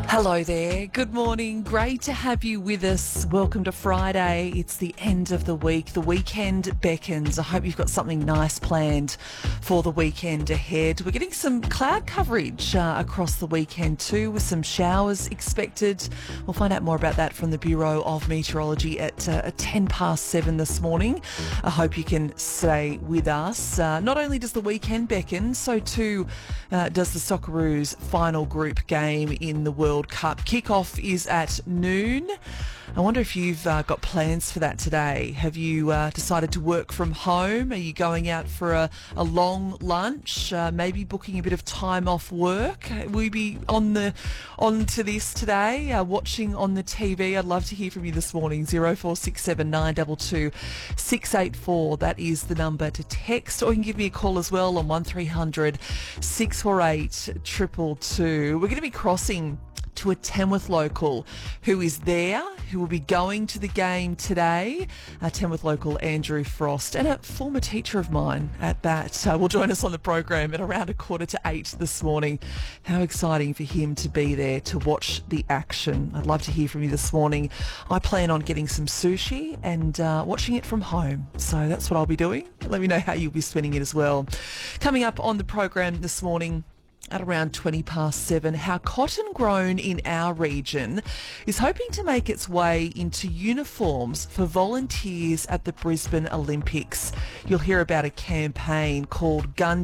Hello there. Good morning. Great to have you with us. Welcome to Friday. It's the end of the week. The weekend beckons. I hope you've got something nice planned for the weekend ahead. We're getting some cloud coverage across the weekend too, with some showers expected. We'll find out more about that from the Bureau of Meteorology at 7:10 this morning. I hope you can stay with us. Not only does the weekend beckon, so too does the Socceroos' final group game in the World Cup. Kickoff is at noon. I wonder if you've got plans for that today. Have you decided to work from home? Are you going out for a long lunch? Maybe booking a bit of time off work? Will you be on to this today? Watching on the TV? I'd love to hear from you this morning. 0467 922 684. That is the number to text, or you can give me a call as well on 1300 648 222. We're going to be crossing to a Tamworth local who is there, who will be going to the game today. Tamworth local Andrew Frost, and a former teacher of mine at that, will join us on the program at around 7:45 this morning. How exciting for him to be there to watch the action. I'd love to hear from you this morning. I plan on getting some sushi and watching it from home, so that's what I'll be doing. Let me know how you'll be spending it as well. Coming up on the program this morning, at around 7:20, how cotton grown in our region is hoping to make its way into uniforms for volunteers at the Brisbane Olympics. You'll hear about a campaign called Gun